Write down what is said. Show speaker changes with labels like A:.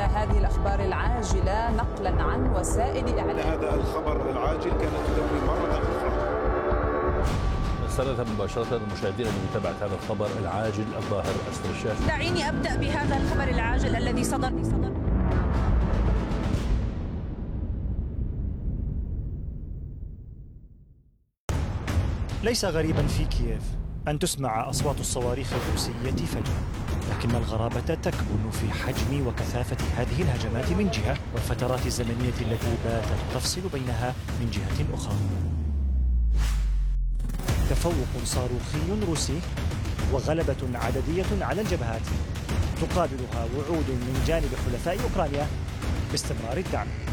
A: هذه الأخبار العاجلة نقلا عن وسائل إعلام.
B: هذا الخبر العاجل كانت تدوي مرة أخرى.
C: رسالة مباشرة للمشاهدين لمتابعة هذا الخبر العاجل الظاهر أسفل الشاشة.
D: دعيني أبدأ بهذا الخبر العاجل الذي صدر.
E: ليس غريبا في كييف أن تسمع أصوات الصواريخ الروسية فجأة، لكن الغرابة تكمن في حجم وكثافة هذه الهجمات من جهة، والفترات الزمنية التي باتت تفصل بينها من جهة أخرى. تفوق صاروخي روسي وغلبة عددية على الجبهات تقابلها وعود من جانب حلفاء أوكرانيا باستمرار الدعم.